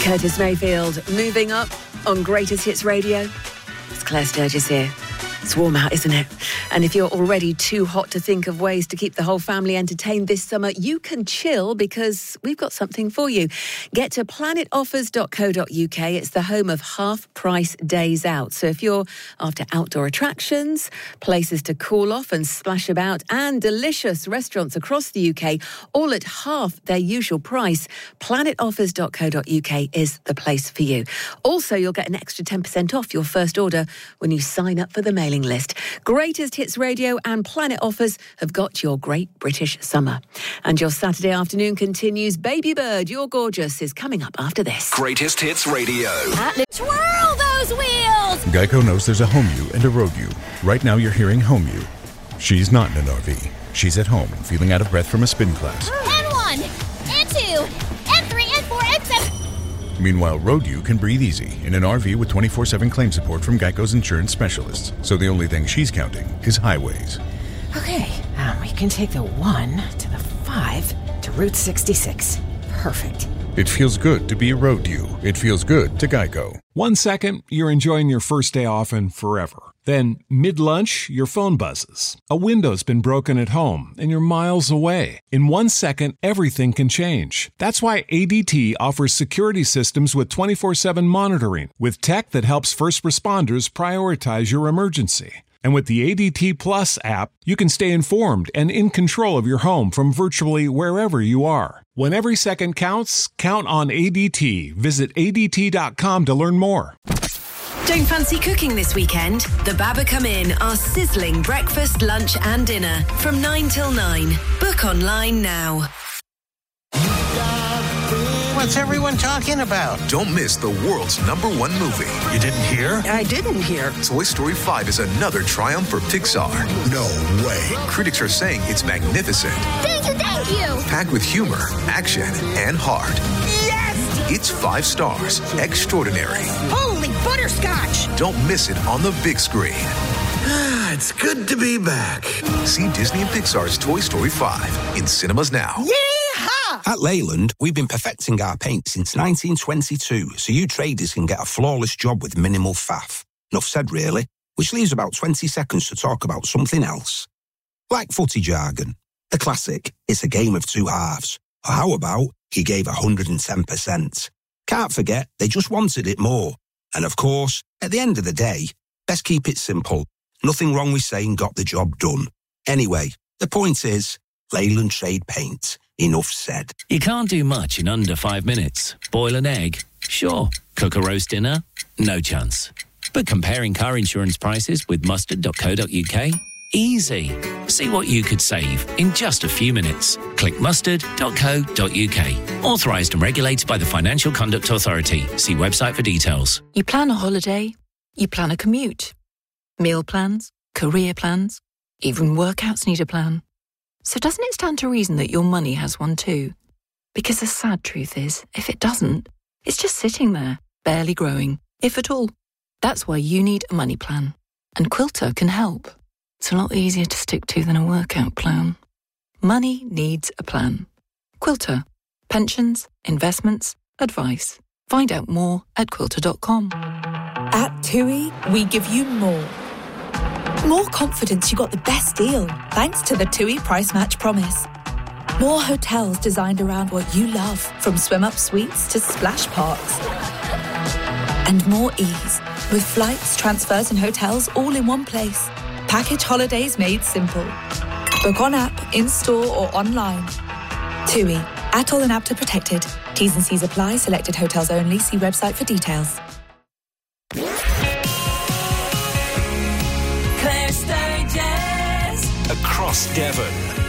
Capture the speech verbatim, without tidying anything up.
Curtis Mayfield, moving up on Greatest Hits Radio. It's Claire Sturgis here. It's warm out, isn't it? And if you're already too hot to think of ways to keep the whole family entertained this summer, you can chill because we've got something for you. Get to planet offers dot co dot uk. It's the home of half-price days out. So if you're after outdoor attractions, places to cool off and splash about, and delicious restaurants across the U K, all at half their usual price, planet offers dot co dot uk is the place for you. Also, you'll get an extra ten percent off your first order when you sign up for the mailing list. Greatest Hits Radio and Planet Offers have got your great British summer. And your Saturday afternoon continues. Baby Bird, You're Gorgeous is coming up after this. Greatest Hits Radio. Twirl those wheels! Geico knows there's a home you and a road you. Right now you're hearing home you. She's not in an R V. She's at home, feeling out of breath from a spin class. And one, and two, and three, and four, and seven. Meanwhile, road you can breathe easy in an R V with twenty-four seven claim support from Geico's insurance specialists. So the only thing she's counting is highways. Okay, um, we can take the one to the five to Route sixty-six. Perfect. It feels good to be a road you. It feels good to Geico. One second, you're enjoying your first day off and forever. Then, mid-lunch, your phone buzzes. A window's been broken at home, and you're miles away. In one second, everything can change. That's why A D T offers security systems with twenty-four seven monitoring, with tech that helps first responders prioritize your emergency. And with the A D T Plus app, you can stay informed and in control of your home from virtually wherever you are. When every second counts, count on A D T. Visit A D T dot com to learn more. Don't fancy cooking this weekend? The Baba Come In are sizzling breakfast, lunch and dinner from nine till nine. Book online now. What's everyone talking about? Don't miss the world's number one movie. You didn't hear? I didn't hear. Toy Story five is another triumph for Pixar. No way. Critics are saying it's magnificent. Thank you, thank you! Packed with humor, action, and heart. Yes! It's five stars. Extraordinary. Holy butterscotch! Don't miss it on the big screen. It's good to be back. See Disney and Pixar's Toy Story five in cinemas now. Yeehaw! At Leyland, we've been perfecting our paint since nineteen twenty-two, so you traders can get a flawless job with minimal faff. Enough said, really, which leaves about twenty seconds to talk about something else. Like footy jargon. The classic, it's a game of two halves. Or how about, he gave one hundred ten percent. Can't forget, they just wanted it more. And of course, at the end of the day, best keep it simple. Nothing wrong with saying got the job done. Anyway, the point is, Leyland Trade Paint. Enough said. You can't do much in under five minutes. Boil an egg? Sure. Cook a roast dinner? No chance. But comparing car insurance prices with mustard dot co dot uk? Easy. See what you could save in just a few minutes. Click mustard dot co dot uk. Authorised and regulated by the Financial Conduct Authority. See website for details. You plan a holiday. You plan a commute. Meal plans, career plans, even workouts need a plan. So doesn't it stand to reason that your money has one too? Because the sad truth is, if it doesn't, it's just sitting there, barely growing, if at all. That's why you need a money plan. And Quilter can help. It's a lot easier to stick to than a workout plan. Money needs a plan. Quilter. Pensions, investments, advice. Find out more at quilter dot com. At TUI, we give you more. More confidence you got the best deal, thanks to the TUI Price Match Promise. More hotels designed around what you love, from swim-up suites to splash parks. And more ease, with flights, transfers and hotels all in one place. Package holidays made simple. Book on app, in-store or online. TUI, Atoll and Apta protected. T's and C's apply, selected hotels only. See website for details. Across Devon.